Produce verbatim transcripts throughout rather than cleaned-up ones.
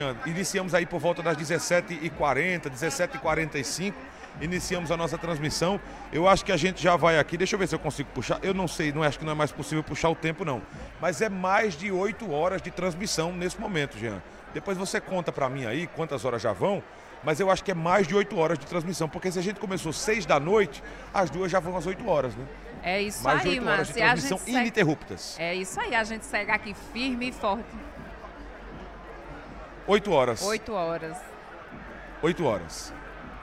Jean, iniciamos aí por volta das dezessete e quarenta, dezessete e quarenta e cinco, iniciamos a nossa transmissão. Eu acho que a gente já vai aqui, deixa eu ver se eu consigo puxar, eu não sei, não acho que não é mais possível puxar o tempo não, mas é mais de oito horas de transmissão nesse momento, Jean. Depois você conta pra mim aí quantas horas já vão, mas eu acho que é mais de oito horas de transmissão, porque se a gente começou seis da noite, as duas já vão às oito horas, né? É isso mais aí, de oito horas de transmissão segue... ininterruptas. É isso aí, a gente segue aqui firme e forte. oito horas. oito horas. oito horas.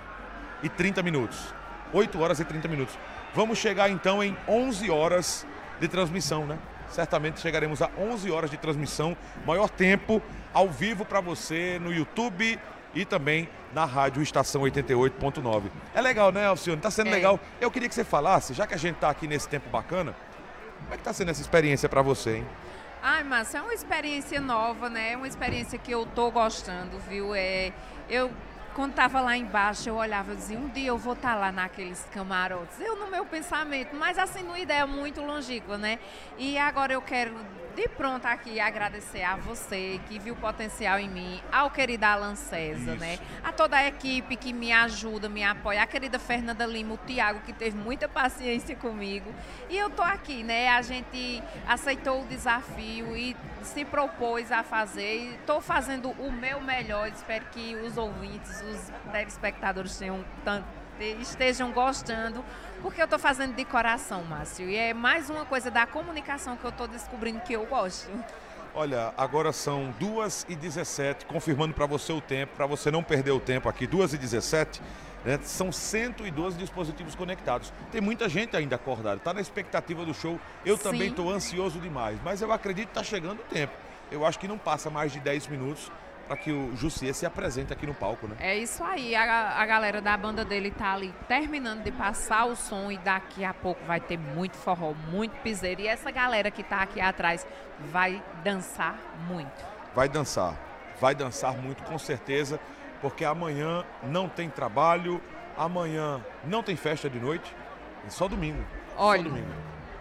E trinta minutos. oito horas e trinta minutos. Vamos chegar então em onze horas de transmissão, né? Certamente chegaremos a onze horas de transmissão, maior tempo ao vivo para você no YouTube e também na rádio Estação oitenta e oito ponto nove. É legal, né, Alcione? Tá sendo é. legal. Eu queria que você falasse, já que a gente tá aqui nesse tempo bacana, como é que tá sendo essa experiência para você, hein? Ai, Márcio, é uma experiência nova, né? É uma experiência que eu tô gostando, viu? É, eu, quando tava lá embaixo, eu olhava e dizia, um dia eu vou estar lá naqueles camarotes. Eu no meu pensamento, mas assim, numa ideia muito longínqua, né? E agora eu quero, de pronto aqui, agradecer a você que viu potencial em mim, ao querido Alan César, Isso. né? A toda a equipe que me ajuda, me apoia, a querida Fernanda Lima, o Tiago, que teve muita paciência comigo. E eu tô aqui, né? A gente aceitou o desafio e se propôs a fazer. E estou fazendo o meu melhor. Espero que os ouvintes, os telespectadores tenham tanto estejam gostando, porque eu estou fazendo de coração, Márcio. E é mais uma coisa da comunicação que eu estou descobrindo que eu gosto. Olha, agora são duas e dezessete, confirmando para você o tempo, para você não perder o tempo aqui, duas e dezessete, né? São cento e doze dispositivos conectados. Tem muita gente ainda acordada, está na expectativa do show. Eu Sim. também estou ansioso demais, mas eu acredito que está chegando o tempo. Eu acho que não passa mais de dez minutos para que o Jussier se apresente aqui no palco, né? É isso aí, a, a galera da banda dele tá ali terminando de passar o som e daqui a pouco vai ter muito forró, muito piseiro. E essa galera que tá aqui atrás vai dançar muito. Vai dançar, vai dançar muito com certeza, porque amanhã não tem trabalho, amanhã não tem festa de noite, é só domingo. Olha, só domingo.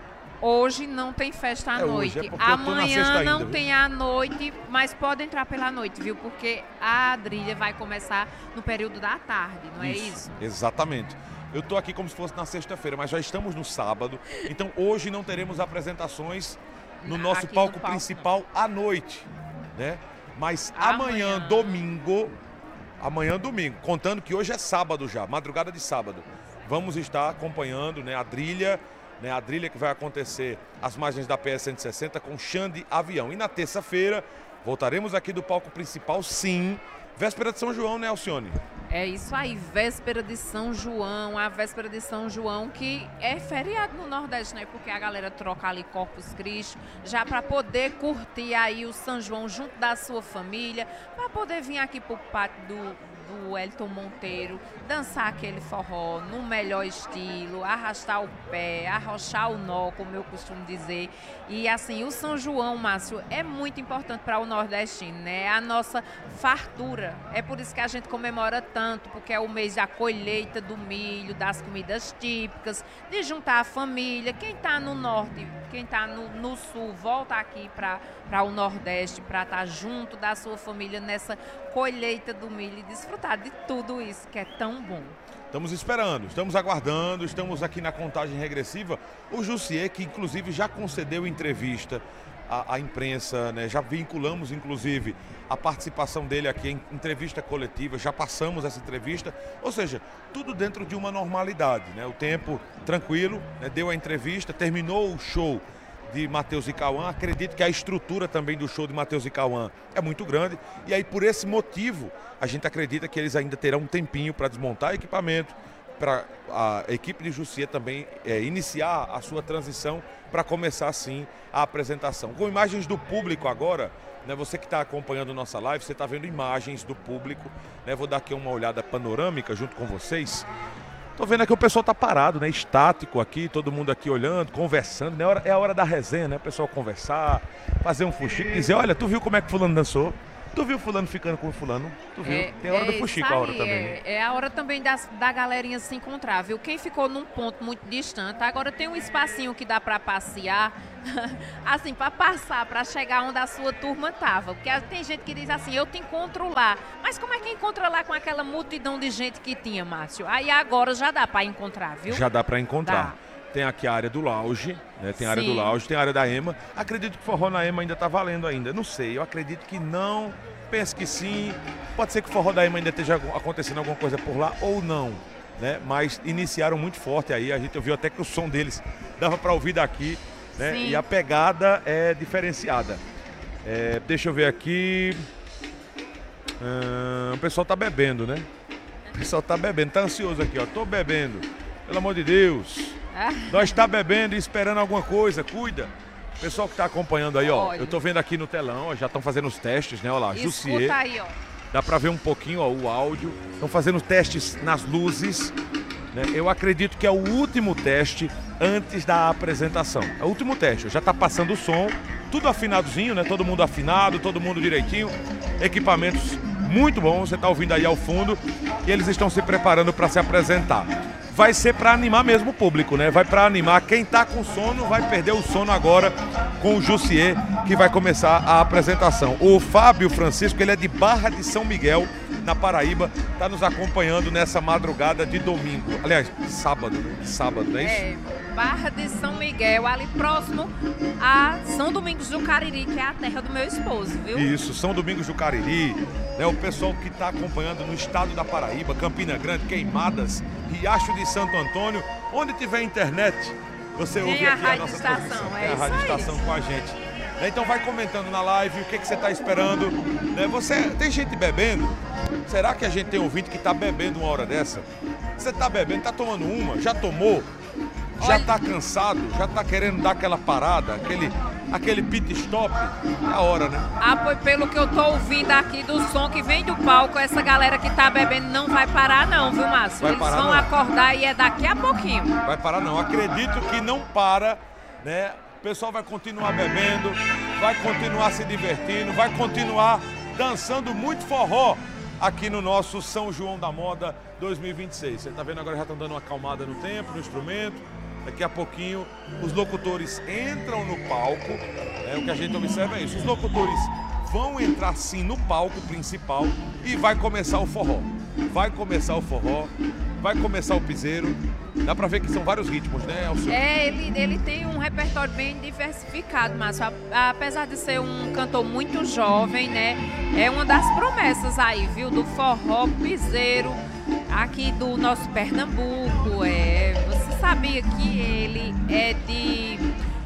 Hoje não tem festa à É noite. hoje, é porque eu tô na Amanhã sexta não ainda, tem à noite, mas pode entrar pela noite, viu? Porque a Adrilha vai começar no período da tarde, não é isso? Exatamente. Eu tô aqui como se fosse na sexta-feira, mas já estamos no sábado. Então hoje não teremos apresentações no nosso Aqui no palco, palco, principal à noite, né? Mas Amanhã. amanhã, domingo, amanhã domingo, contando que hoje é sábado já, madrugada de sábado, vamos estar acompanhando, né, a Adrilha, né, a Adrilha que vai acontecer às margens da P S cento e sessenta com Xande Avião. E na terça-feira voltaremos aqui do palco principal, sim, véspera de São João, né, Alcione? É isso aí, véspera de São João, a véspera de São João, que é feriado no Nordeste, né? Porque a galera troca ali Corpus Christi, já para poder curtir aí o São João junto da sua família, para poder vir aqui pro pátio do do Elton Monteiro, dançar aquele forró no melhor estilo, arrastar o pé, arrochar o nó, como eu costumo dizer. E assim, o São João, Márcio, é muito importante para o nordestino, né? É a nossa fartura. É por isso que a gente comemora tanto, porque é o mês da colheita do milho, das comidas típicas, de juntar a família. Quem está no norte, quem está no, no sul, volta aqui para o Nordeste, para estar junto da sua família nessa colheita do milho e desfrutar de tudo isso que é tão bom. Estamos esperando, estamos aguardando, estamos aqui na contagem regressiva. O Jussier, que inclusive já concedeu entrevista à, à imprensa, né? Já vinculamos inclusive a participação dele aqui em entrevista coletiva, já passamos essa entrevista, ou seja, tudo dentro de uma normalidade, né? O tempo tranquilo, né? Deu a entrevista, terminou o show de Matheus e Cauã. Acredito que a estrutura também do show de Matheus e Cauã é muito grande, e aí por esse motivo a gente acredita que eles ainda terão um tempinho para desmontar equipamento, para a equipe de Jussier também é, iniciar a sua transição para começar sim a apresentação. Com imagens do público agora, né, você que está acompanhando nossa live, você está vendo imagens do público, né, vou dar aqui uma olhada panorâmica junto com vocês. Tô vendo aqui o pessoal tá parado, né? Estático aqui, todo mundo aqui olhando, conversando, né? É a hora da resenha, né? O pessoal conversar, fazer um fuxico, dizer, olha, tu viu como é que fulano dançou? Tu viu fulano ficando com fulano? Tu viu? É, Tem a hora é do fuxico, a hora aí, também. É, é a hora também das, da galerinha se encontrar, viu? Quem ficou num ponto muito distante, agora tem um espacinho que dá pra passear, assim, pra passar, pra chegar onde a sua turma tava. Porque tem gente que diz assim, eu te encontro lá. Mas como é que encontra lá com aquela multidão de gente que tinha, Márcio? Aí agora já dá pra encontrar, viu? Já dá pra encontrar. Dá. Tem aqui a área do lounge, né? Tem a área Sim. do lounge, tem a área da EMA. Acredito que forró na EMA ainda tá valendo ainda. Não sei, eu acredito que não. Penso que sim. Pode ser que o forró da EMA ainda esteja acontecendo alguma coisa por lá ou não, né? Mas iniciaram muito forte aí. A gente ouviu até que o som deles dava pra ouvir daqui, né? Sim. E a pegada é diferenciada. É, deixa eu ver aqui. Ah, o pessoal tá bebendo, né? O pessoal tá bebendo, tá ansioso aqui, ó. Tô bebendo. Pelo amor de Deus. Ah, Nós está bebendo e esperando alguma coisa, cuida. O pessoal que está acompanhando aí, ó, Olha. eu tô vendo aqui no telão, ó, já estão fazendo os testes, né? Olha lá, Jussier. escuta aí, ó. Dá para ver um pouquinho, ó, o áudio. Estão fazendo testes nas luzes, né? Eu acredito que é o último teste antes da apresentação. É o último teste, já tá passando o som, tudo afinadozinho, né? Todo mundo afinado, todo mundo direitinho. Equipamentos muito bons, você tá ouvindo aí ao fundo. E eles estão se preparando para se apresentar. Vai ser para animar mesmo o público, né? Vai para animar. Quem tá com sono vai perder o sono agora com o Jussier, que vai começar a apresentação. O Fábio Francisco, ele é de Barra de São Miguel, na Paraíba, tá nos acompanhando nessa madrugada de domingo. Aliás, de sábado, né? De sábado, não é isso? É, Barra de São Miguel, ali próximo a São Domingos do Cariri, que é a terra do meu esposo, viu? Isso, São Domingos do Cariri, né? O pessoal que está acompanhando no estado da Paraíba, Campina Grande, Queimadas, Riacho de Santo Antônio, onde tiver internet, você Tem ouve a aqui a Rádio nossa Estação, transmissão. é Tem a isso Rádio aí. Estação com a gente. Né? Então vai comentando na live o que, que você está esperando. Né? Você, tem gente bebendo? Será que a gente tem ouvinte que está bebendo uma hora dessa? Você está bebendo, está tomando uma, já tomou? Já Olha- está cansado? Já está querendo dar aquela parada, aquele, aquele pit stop? É a hora, né? Ah, pois pelo que eu tô ouvindo aqui do som que vem do palco, essa galera que tá bebendo não vai parar não, viu, Márcio? Vai Eles parar, vão não? acordar e é daqui a pouquinho. Vai parar não, acredito que não para, né? O pessoal vai continuar bebendo, vai continuar se divertindo, vai continuar dançando muito forró aqui no nosso São João da Moda dois mil e vinte e seis. Você tá vendo agora, já estão dando uma acalmada no tempo, no instrumento. Daqui a pouquinho os locutores entram no palco, né? O que a gente observa é isso, os locutores vão entrar sim no palco principal e vai começar o forró. Vai começar o forró, vai começar o piseiro. Dá pra ver que são vários ritmos, né, Alcione? É, ele, ele tem um repertório bem diversificado, Márcio. A- Apesar de ser um cantor muito jovem, né? É uma das promessas aí, viu? Do forró piseiro aqui do nosso Pernambuco. É, você sabia que ele é de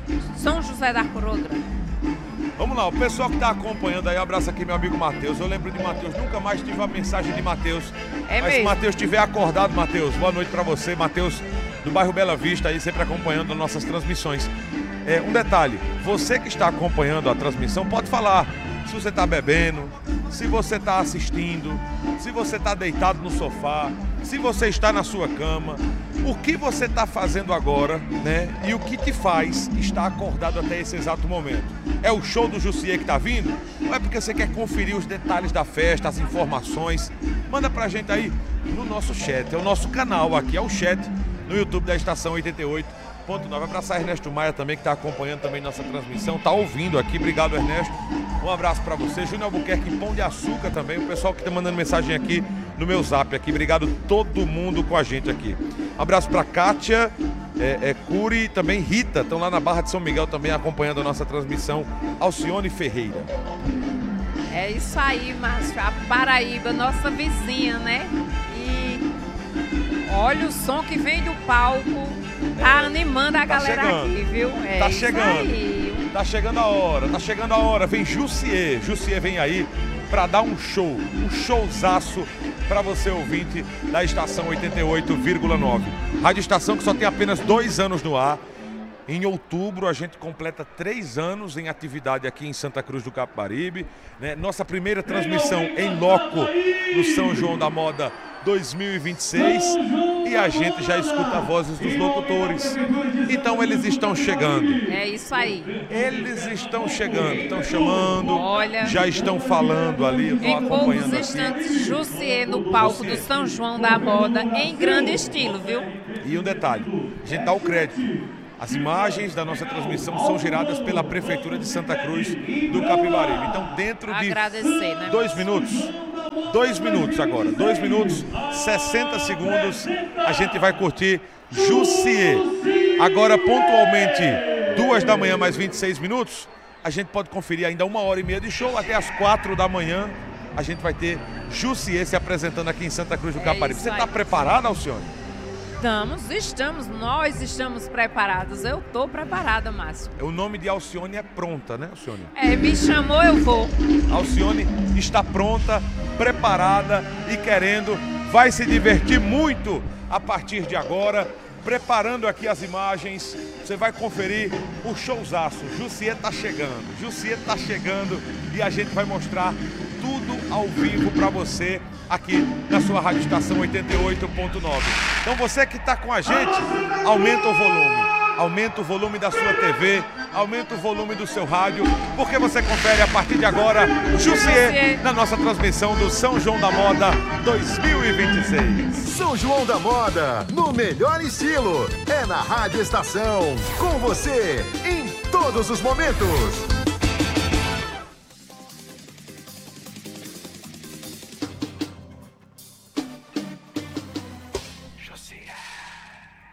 São José da Coroa Grande? Vamos lá, o pessoal que está acompanhando aí, um abraço aqui meu amigo Matheus. Eu lembro de Matheus, nunca mais tive uma mensagem de Matheus. É Mas se mesmo? Matheus estiver acordado, Matheus, boa noite para você. Matheus do bairro Bela Vista aí, sempre acompanhando nossas transmissões. É, um detalhe, você que está acompanhando a transmissão, pode falar se você está bebendo, se você está assistindo, se você está deitado no sofá, se você está na sua cama, o que você está fazendo agora, né? E o que te faz estar acordado até esse exato momento? É o show do Jussier que está vindo? Ou é porque você quer conferir os detalhes da festa, as informações? Manda pra gente aí no nosso chat, é o nosso canal aqui, é o chat no YouTube da Estação oitenta e oito ponto nove. Abraçar Ernesto Maia também, que está acompanhando também nossa transmissão, está ouvindo aqui, obrigado Ernesto. Um abraço para você, Júnior Albuquerque em Pão de Açúcar também, o pessoal que está mandando mensagem aqui no meu zap aqui, obrigado todo mundo com a gente aqui. Um abraço para Kátia, é, é, Curi e também Rita, estão lá na Barra de São Miguel também acompanhando a nossa transmissão, Alcione Ferreira. É isso aí, Márcio. A Paraíba, nossa vizinha, né? E olha o som que vem do palco, tá animando a Tá galera chegando. aqui, viu? É Tá isso chegando. aí. Tá chegando a hora, tá chegando a hora. Vem Jussier, Jussier vem aí para dar um show, um showzaço para você ouvinte da Estação oitenta e oito vírgula nove. Rádio Estação que só tem apenas dois anos no ar. Em outubro a gente completa três anos em atividade aqui em Santa Cruz do Capibaribe, né? Nossa primeira transmissão em loco no São João da Moda dois mil e vinte e seis e a gente já escuta vozes dos locutores. Então eles estão chegando. É isso aí. Eles estão chegando, estão chamando, Olha, já estão falando ali, eu tô em poucos acompanhando aqui. instantes, Jussier no palco do São João da Moda, em grande estilo, viu? E um detalhe, a gente dá o crédito. As imagens da nossa transmissão são geradas pela Prefeitura de Santa Cruz do Capibaribe. Então, dentro de Agradecer, né? dois minutos, dois minutos agora, dois minutos, sessenta segundos, a gente vai curtir Jussier. Agora, pontualmente, duas da manhã mais vinte e seis minutos, a gente pode conferir ainda uma hora e meia de show, até as quatro da manhã, a gente vai ter Jussier se apresentando aqui em Santa Cruz do É Capibaribe. isso Você está aí. preparada, Alcione? Estamos, estamos, nós estamos preparados. Eu tô preparada, Márcio. O nome de Alcione é pronta, né, Alcione? É, me chamou, eu vou. Alcione está pronta, preparada e querendo, vai se divertir muito a partir de agora, preparando aqui as imagens. Você vai conferir o showzaço. Jussier tá chegando, Jussier tá chegando e a gente vai mostrar tudo ao vivo para você aqui na sua Rádio Estação oitenta e oito ponto nove. Então você que está com a gente, aumenta o volume, aumenta o volume da sua T V, aumenta o volume do seu rádio, porque você confere a partir de agora Jussier na nossa transmissão do São João da Moda dois mil e vinte e seis. São João da Moda, no melhor estilo, é na Rádio Estação, com você em todos os momentos.